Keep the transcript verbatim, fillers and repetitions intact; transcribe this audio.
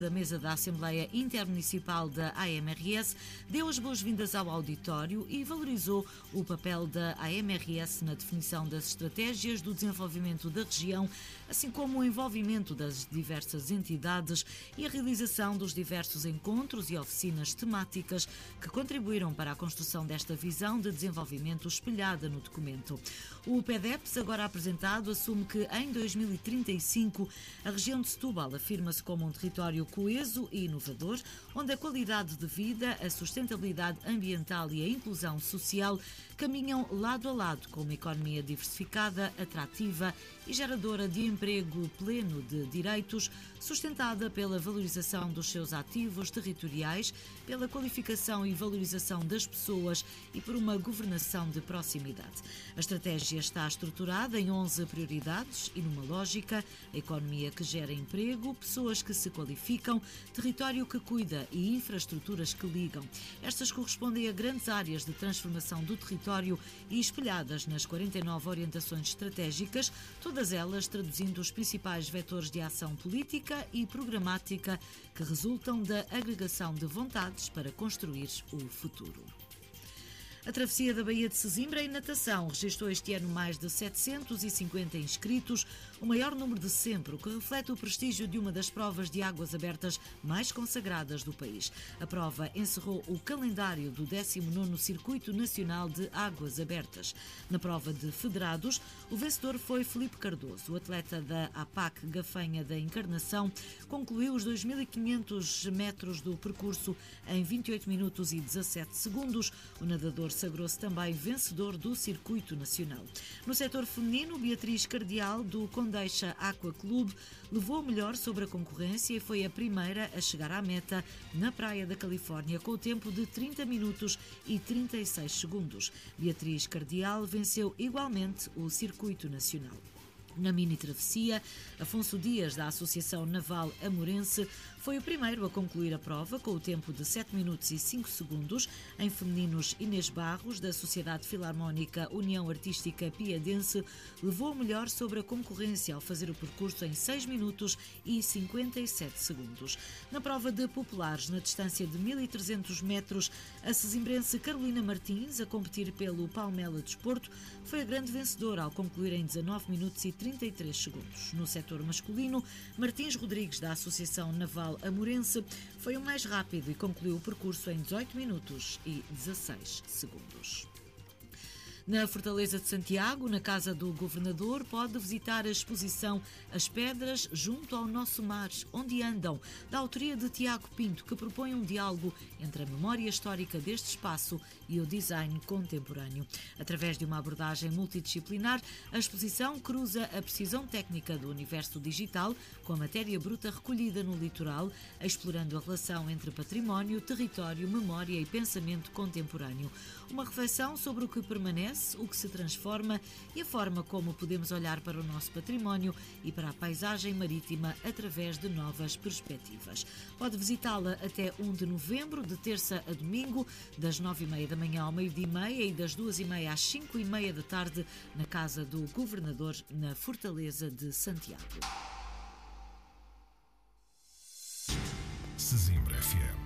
da mesa da Assembleia Intermunicipal da A M R S, deu as boas-vindas ao auditório e valorizou o papel da A M R S na definição das estratégias do desenvolvimento da região, assim como o envolvimento das diversas entidades e a realização dos diversos encontros e oficinas temáticas que contribuíram para a construção desta visão de desenvolvimento espelhada no documento. O P E D E P S, agora apresentado, assume que em dois mil e trinta e cinco a região de Setúbal afirma-se como um território coeso e inovador, onde a qualidade de vida, a sustentabilidade ambiental e a inclusão social caminham lado a lado com uma economia diversificada, atrativa e geradora de emprego pleno de direitos, sustentada pela valorização dos seus ativos territoriais, pela qualificação e valorização das pessoas e por uma governação de proximidade. A estratégia está estruturada em onze prioridades e numa lógica: a economia que gera emprego, pessoas que se qualificam, território que cuida e infraestruturas que ligam. Estas correspondem a grandes áreas de transformação do território e espelhadas nas quarenta e nove orientações estratégicas, todas elas traduzindo os principais vetores de ação política e programática que resultam da agregação de vontades para construir o futuro. A Travessia da Baía de Sesimbra em natação registrou este ano mais de setecentos e cinquenta inscritos, o maior número de sempre, o que reflete o prestígio de uma das provas de águas abertas mais consagradas do país. A prova encerrou o calendário do décimo nono Circuito Nacional de Águas Abertas. Na prova de federados, o vencedor foi Filipe Cardoso. O atleta da A P A C Gafanha da Encarnação concluiu os dois mil e quinhentos metros do percurso em vinte e oito minutos e dezassete segundos. O nadador sagrou-se também vencedor do Circuito Nacional. No setor feminino, Beatriz Cardial, do Condeixa Aqua Clube, levou o melhor sobre a concorrência e foi a primeira a chegar à meta na Praia da Califórnia com o tempo de trinta minutos e trinta e seis segundos. Beatriz Cardial venceu igualmente o Circuito Nacional. Na mini-travessia, Afonso Dias, da Associação Naval Amorense, foi o primeiro a concluir a prova com o tempo de sete minutos e cinco segundos. Em femininos, Inês Barros, da Sociedade Filarmónica União Artística Piadense, levou o melhor sobre a concorrência ao fazer o percurso em seis minutos e cinquenta e sete segundos. Na prova de populares, na distância de mil e trezentos metros, a sesimbrense Carolina Martins, a competir pelo Palmela Desporto, foi a grande vencedora ao concluir em dezanove minutos e trinta e três segundos. No setor masculino, Martins Rodrigues, da Associação Naval Amorense, foi o mais rápido e concluiu o percurso em dezoito minutos e dezasseis segundos. Na Fortaleza de Santiago, na Casa do Governador, pode visitar a exposição As Pedras junto ao Nosso Mar, onde andam, da autoria de Tiago Pinto, que propõe um diálogo entre a memória histórica deste espaço e o design contemporâneo. Através de uma abordagem multidisciplinar, a exposição cruza a precisão técnica do universo digital com a matéria bruta recolhida no litoral, explorando a relação entre património, território, memória e pensamento contemporâneo. Uma reflexão sobre o que permanece, o que se transforma e a forma como podemos olhar para o nosso património e para a paisagem marítima através de novas perspectivas. Pode visitá-la até primeiro de novembro, de terça a domingo, das nove e meia da manhã ao meio-dia e meia e das duas e meia às cinco e meia da tarde, na Casa do Governador, na Fortaleza de Santiago. Sesimbra F M.